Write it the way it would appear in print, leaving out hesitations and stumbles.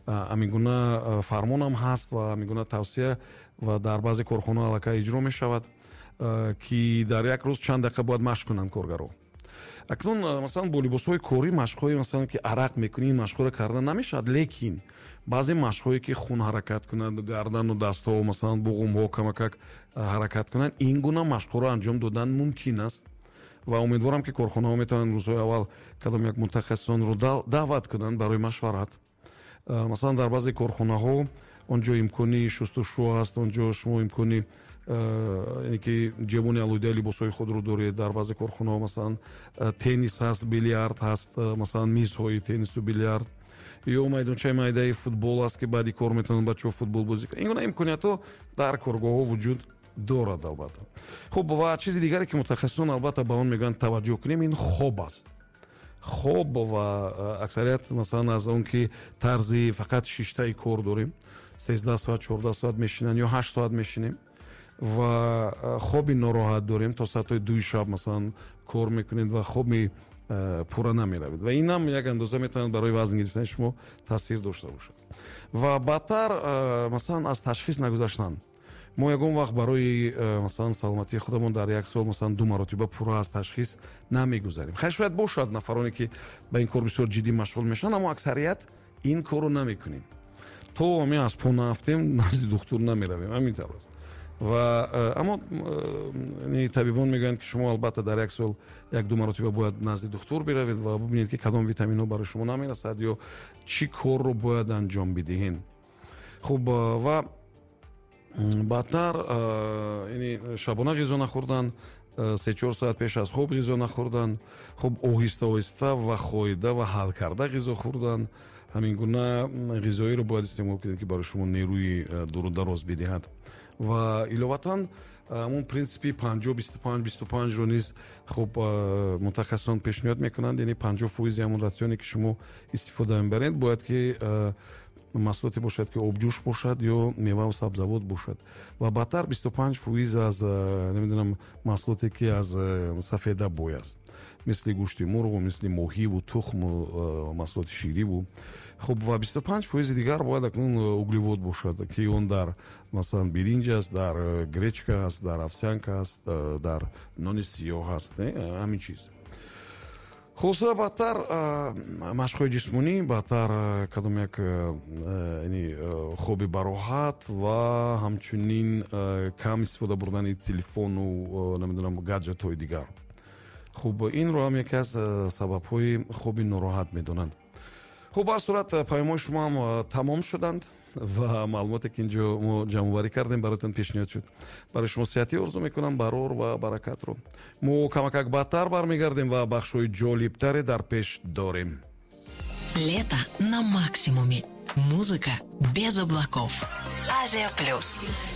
ҳамин гуна фармон ҳам ҳаст ва ҳамин гуна тавсия ва дар баъзе корхонаҳо аллакай иҷро мешавад ки дар як рӯз чанд дақиқа бояд машқ кунанд коргаро. акнун масалан бо либосҳои корӣ машқҳои масалан ки арақ мекунӣ ин машқҳоро карда намешавад, лекин баъзе машқҳое ки хун ҳаракат кунад, гардану дастҳо масалан буғумҳо камакак ҳаракат кунанд, ин гуна машқҳоро анҷом додан мумкин аст ва умедворам ки корхонаҳо метавонанд рӯзҳои аввал кадом як мутахассисонро даъват кунанд барои машварат. масалан дар баъзе корхонаҳо он ҷо имкони шустушӯ ҳаст, он ҷо шумо имкони яъне ки ҷебони алоҳидаи либосҳои худро доред. Дар баъзе корхонаҳо масалан теннис ҳаст, биллиард ҳаст, масалан мизҳои теннису биллиард, ё майдончаи майдаи футбол аст ки баъди кор метавонанд бачаҳо футбол бозӣ кунанд. ин гуна имкониятҳо дар коргоҳҳо вуҷуд дорад албатта. хуб ва чизи дигаре ки мутахассисон албатта ба он мегӯянд таваҷҷӯҳ кунем, ин хоб аст. хоб ва аксарият масалан аз он ки тарзи фақат шиштаи кор дорем, 13 соат 14 соат мешинанд ё 8 соат мешинем ва хоби нороҳат дорем, то соати 2 шаб масалан кор мекунед ва хоби пурра намеравед ва инам як андоза метавонад барои вазн гирифтани шумо таъсир дошта бошад. ва баъдтар масалан аз ташхис нагузаштан, мо ягон вақт барои масалан саломатии худамон дар як сол масалан 2 маротиба пурра аз ташхис намегузарем. хай шояд бошад нафароне ки ба ин кор бисёр ҷиддӣ машғул мешаванд, аммо аксарият ин корро намекунем. то ҳамин аз по нафтем назди духтур намеравем. ҳамин тавр аст. ва аммо табибон мегӯянд ки шумо албатта дар як сол 1-2 маротиба бояд назди духтур биравед ва бубинед ки кадом витаминҳо барои шумо намерасад ё чӣ корро бояд анҷом бидиҳед. хуб ва баъдтар шабона ғизо нахӯрдан, 3-4 соат пеш аз хоб ғизо нахӯрдан, хуб оҳиста оҳиста ва хоида ва ҳал карда ғизо хӯрдан, ҳамин гуна ғизоиро бояд истеъмол кунед ки барои шумо нерӯи дурудароз бидиҳад. ва иловатан ҳамун принсипи 50-25-25ро низ хуб мутахассисон пешниҳод мекунанд, яъне 50% ҳамун ратсионе ки шумо истифода мебаред бояд ки маҳсулоте бошад ки обҷӯш бошад ё меваву сабзавот бошад ва баъдтар 25% аз намедонам маҳсулоте ки аз сафеда бой аст, мисли гӯшти мурғу, мисли моҳиву, тухму, маҳсулоти шириву. хуб ва 25% дигар бояд акнун углевод бошад ки он дар масалан биринҷ аст, дар гречка аст, дар овсянка аст, дар нони сиёҳ аст, ҳамин чиз. хулоса баъдтар машқҳои ҷисмонӣ, баъдтар кадом як хоби бароҳат ва ҳамчунин кам истифода бурдани телефону намедонам гадҷетҳои дигар. хуб инро ҳам яке аз сабабҳои хоби нороҳат медонанд. хуб ҳар сурат паёмҳои шумо ҳам тамом шуданд ва маълумоте ки инҷо мо ҷамъоварӣ кардем бароятон пешниҳод шуд. барои шумо сиҳатӣ орзу мекунам, барор ва баракатро. мо камакак баъдтар бармегардем ва бахшҳои ҷолибтаре дар пеш дорем. Лето на максимуме. Музыка без облаков. Азия Плюс.